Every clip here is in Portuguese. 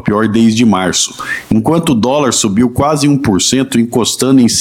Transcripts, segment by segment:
pior desde março, enquanto o dólar subiu quase 1%, encostando em R$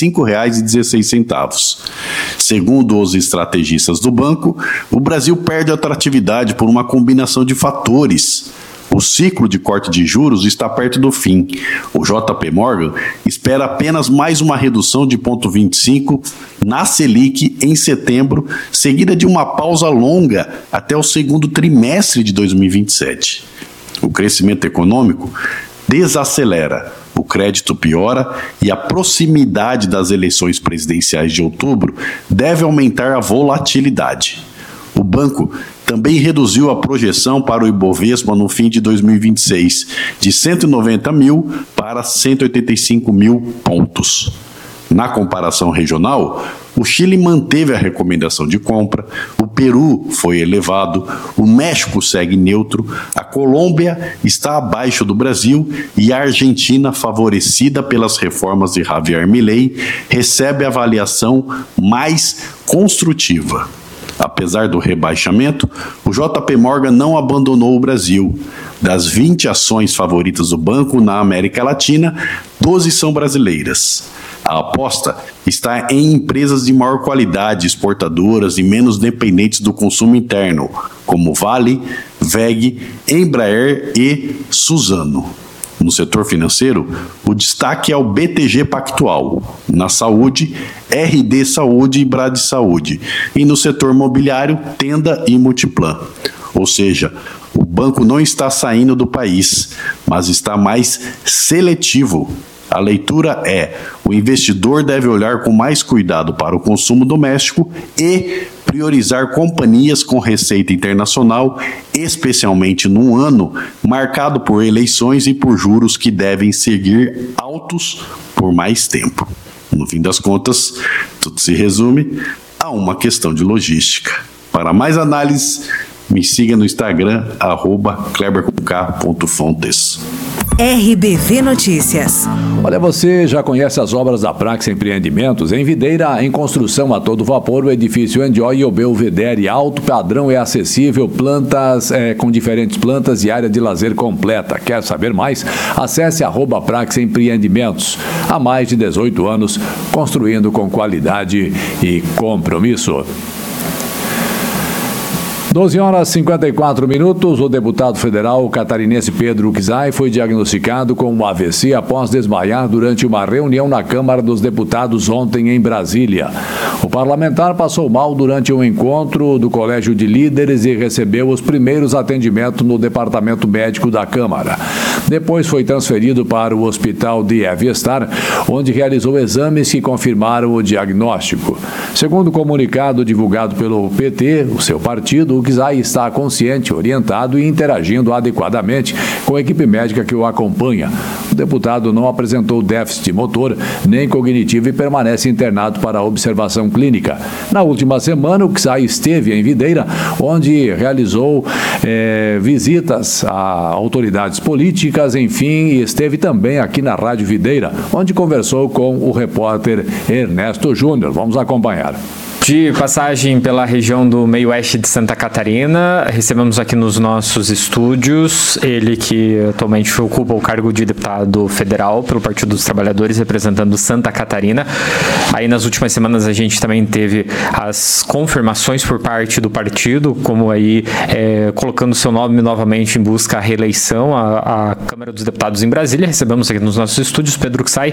5,16. Segundo os estrategistas do banco, o Brasil perde atratividade por uma combinação de fatores. O ciclo de corte de juros está perto do fim. O JP Morgan espera apenas mais uma redução de 0,25 na Selic em setembro, seguida de uma pausa longa até o segundo trimestre de 2027. O crescimento econômico desacelera, o crédito piora e a proximidade das eleições presidenciais de outubro deve aumentar a volatilidade. O banco também reduziu a projeção para o Ibovespa no fim de 2026, de 190 mil para 185 mil pontos. Na comparação regional, o Chile manteve a recomendação de compra, o Peru foi elevado, o México segue neutro, a Colômbia está abaixo do Brasil e a Argentina, favorecida pelas reformas de Javier Milei, recebe avaliação mais construtiva. Apesar do rebaixamento, o JP Morgan não abandonou o Brasil. Das 20 ações favoritas do banco na América Latina, 12 são brasileiras. A aposta está em empresas de maior qualidade, exportadoras e menos dependentes do consumo interno, como Vale, WEG, Embraer e Suzano. No setor financeiro, o destaque é o BTG Pactual, na saúde, RD Saúde e Brad Saúde, e no setor imobiliário, Tenda e Multiplan. Ou seja, o banco não está saindo do país, mas está mais seletivo. A leitura é: o investidor deve olhar com mais cuidado para o consumo doméstico e priorizar companhias com receita internacional, especialmente num ano marcado por eleições e por juros que devem seguir altos por mais tempo. No fim das contas, tudo se resume a uma questão de logística. Para mais análises, me siga no Instagram, @kleber.fontes. RBV Notícias. Olha, você já conhece as obras da Prax Empreendimentos? Em Videira, em construção a todo vapor, o edifício Enjoy ou Belvedere, alto padrão e acessível, plantas com diferentes plantas e área de lazer completa. Quer saber mais? Acesse @Prax Empreendimentos. Há mais de 18 anos, construindo com qualidade e compromisso. 12h54, o deputado federal catarinense Pedro Uczai foi diagnosticado com um AVC após desmaiar durante uma reunião na Câmara dos Deputados ontem em Brasília. O parlamentar passou mal durante um encontro do Colégio de Líderes e recebeu os primeiros atendimentos no departamento médico da Câmara. Depois foi transferido para o Hospital de Eviestar, onde realizou exames que confirmaram o diagnóstico. Segundo o comunicado divulgado pelo PT, o seu partido, Uczai está consciente, orientado e interagindo adequadamente com a equipe médica que o acompanha. O deputado não apresentou déficit motor nem cognitivo e permanece internado para observação clínica. Na última semana, Uczai esteve em Videira, onde realizou visitas a autoridades políticas, enfim, e esteve também aqui na Rádio Videira, onde conversou com o repórter Ernesto Júnior. Vamos acompanhar. De passagem pela região do meio-oeste de Santa Catarina, recebemos aqui nos nossos estúdios ele que atualmente ocupa o cargo de deputado federal pelo Partido dos Trabalhadores, representando Santa Catarina. Aí nas últimas semanas a gente também teve as confirmações por parte do partido, como aí colocando seu nome novamente em busca à reeleição à Câmara dos Deputados em Brasília. Recebemos aqui nos nossos estúdios Pedro Uczai.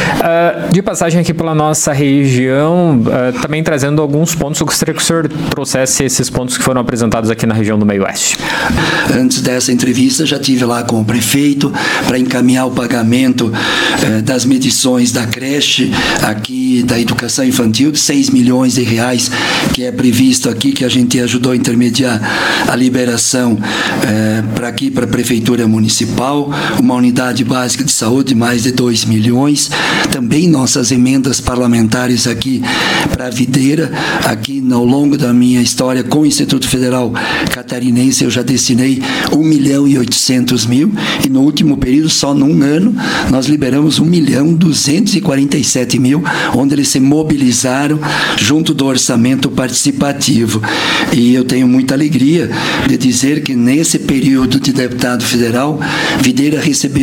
De passagem aqui pela nossa região, também trazendo alguns pontos. Eu gostaria que o senhor trouxesse esses pontos que foram apresentados aqui na região do meio-oeste. Antes dessa entrevista, já estive lá com o prefeito para encaminhar o pagamento das medições da creche aqui da educação infantil, de 6 milhões de reais, que é previsto aqui, que a gente ajudou a intermediar a liberação para aqui, para a Prefeitura Municipal, uma unidade básica de saúde, mais de 2 milhões. Também nossas emendas parlamentares aqui para a Videira. Aqui, ao longo da minha história com o Instituto Federal Catarinense, eu já destinei 1.800.000 e no último período, só num ano, nós liberamos 1.247.000, onde eles se mobilizaram junto do orçamento participativo. E eu tenho muita alegria de dizer que nesse período de deputado federal, Videira recebeu